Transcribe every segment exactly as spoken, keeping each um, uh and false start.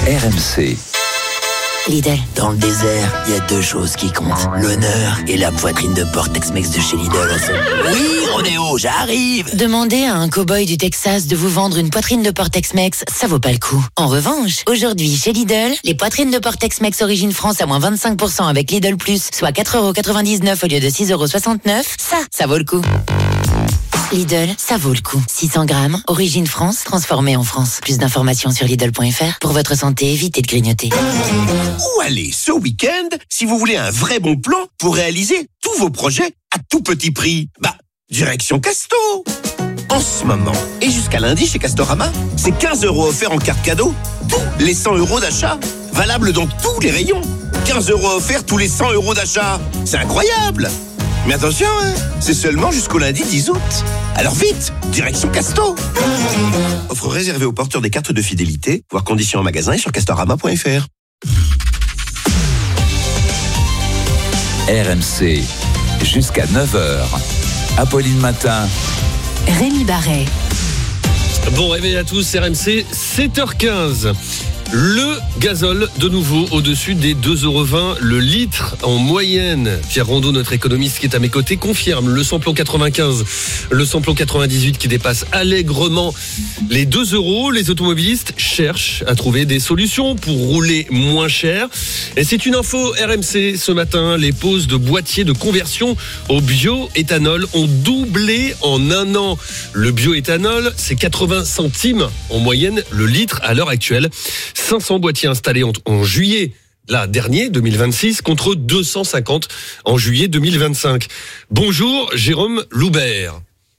R M C. Lidl. Dans le désert, il y a deux choses qui comptent. L'honneur et la poitrine de porc Tex-Mex de chez Lidl. Oui, Ronéo, j'arrive. Demandez à un cow-boy du Texas de vous vendre une poitrine de porc Tex-Mex, ça vaut pas le coup. En revanche, aujourd'hui, chez Lidl, les poitrines de porc Tex-Mex Origine France à moins vingt-cinq pour cent avec Lidl Plus, soit quatre euros quatre-vingt-dix-neuf au lieu de six euros soixante-neuf, ça, ça vaut le coup. Lidl, ça vaut le coup. six cents grammes, Origine France, transformée en France. Plus d'informations sur Lidl point F R. Pour votre santé, évitez de grignoter. Où aller ce week-end si vous voulez un vrai bon plan pour réaliser tous vos projets à tout petit prix? Bah, direction Casto. En ce moment, et jusqu'à lundi chez Castorama, c'est quinze euros offerts en carte cadeau, tous les cent euros d'achat. Valable dans tous les rayons. quinze euros offerts tous les cent euros d'achat. C'est incroyable! Mais attention, hein, c'est seulement jusqu'au lundi dix août. Alors vite, direction Casto. Offre réservée aux porteurs des cartes de fidélité, voire conditions en magasin et sur castorama point F R. R M C, jusqu'à neuf heures. Apolline Matin. Rémi Barret. Bon réveil à tous, R M C, sept heures quinze. Le gazole, de nouveau, au-dessus des deux euros vingt le litre en moyenne. Pierre Rondeau, notre économiste qui est à mes côtés, confirme le samplon quatre-vingt-quinze, le samplon quatre-vingt-dix-huit qui dépasse allègrement les deux euros. Les automobilistes cherchent à trouver des solutions pour rouler moins cher. Et c'est une info R M C ce matin. Les poses de boîtiers de conversion au bioéthanol ont doublé en un an. Le bioéthanol, c'est quatre-vingts centimes en moyenne le litre à l'heure actuelle. cinq cents boîtiers installés en, en juillet là, dernier, deux mille vingt-six, contre deux cent cinquante en juillet deux mille vingt-cinq. Bonjour, Jérôme Loubert.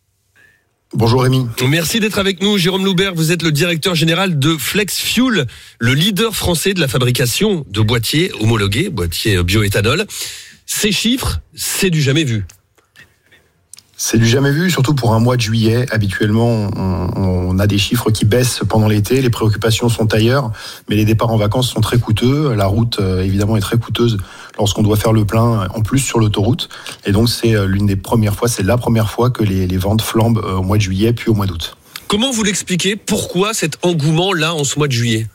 Bonjour Rémi. Merci d'être avec nous. Jérôme Loubert, vous êtes le directeur général de Flex Fuel, le leader français de la fabrication de boîtiers homologués, boîtiers bioéthanol. Ces chiffres, c'est du jamais vu. C'est du jamais vu, surtout pour un mois de juillet. Habituellement, on, on a des chiffres qui baissent pendant l'été, les préoccupations sont ailleurs, mais les départs en vacances sont très coûteux. La route, évidemment, est très coûteuse lorsqu'on doit faire le plein, en plus sur l'autoroute. Et donc, c'est l'une des premières fois, c'est la première fois que les, les ventes flambent au mois de juillet, puis au mois d'août. Comment vous l'expliquez? Pourquoi cet engouement-là en ce mois de juillet?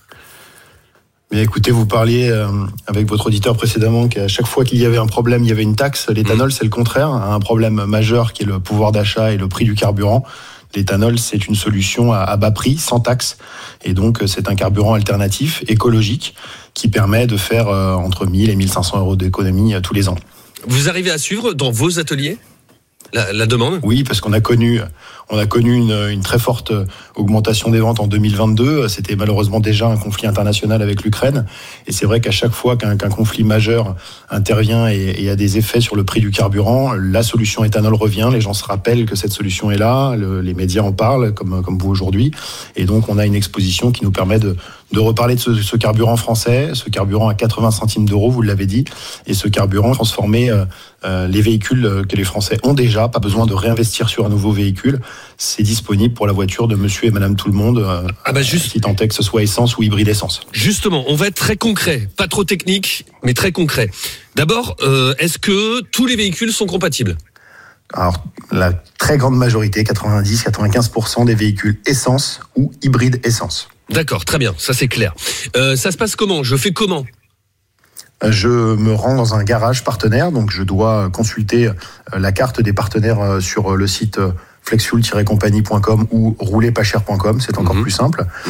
Mais écoutez, vous parliez euh, avec votre auditeur précédemment qu'à chaque fois qu'il y avait un problème, il y avait une taxe. L'éthanol, mmh. c'est le contraire, un problème majeur qui est le pouvoir d'achat et le prix du carburant. L'éthanol, c'est une solution à, à bas prix, sans taxe. Et donc, c'est un carburant alternatif, écologique, qui permet de faire euh, entre mille et mille cinq cents euros d'économie euh, tous les ans. Vous arrivez à suivre dans vos ateliers la, la demande? Oui, parce qu'on a connu... On a connu une, une très forte augmentation des ventes en deux mille vingt-deux. C'était malheureusement déjà un conflit international avec l'Ukraine. Et c'est vrai qu'à chaque fois qu'un, qu'un conflit majeur intervient et, et a des effets sur le prix du carburant, la solution éthanol revient. Les gens se rappellent que cette solution est là. Le, les médias en parlent, comme, comme vous aujourd'hui. Et donc, on a une exposition qui nous permet de, de reparler de ce, ce carburant français, ce carburant à quatre-vingts centimes d'euros, vous l'avez dit. Et ce carburant transformer euh, euh, les véhicules que les Français ont déjà. Pas besoin de réinvestir sur un nouveau véhicule. C'est disponible pour la voiture de monsieur et madame tout le monde, euh, ah bah juste, si tant est que ce soit essence ou hybride essence. Justement, on va être très concret, pas trop technique, mais très concret. D'abord, euh, est-ce que tous les véhicules sont compatibles? Alors, la très grande majorité, quatre-vingt-dix à quatre-vingt-quinze pour cent des véhicules essence ou hybride essence. D'accord, très bien, ça c'est clair. Euh, ça se passe comment? Je fais comment? Je me rends dans un garage partenaire, donc je dois consulter la carte des partenaires sur le site flexfuel tiret compagnie point com ou rouler pas cher point com, c'est encore mmh. plus simple.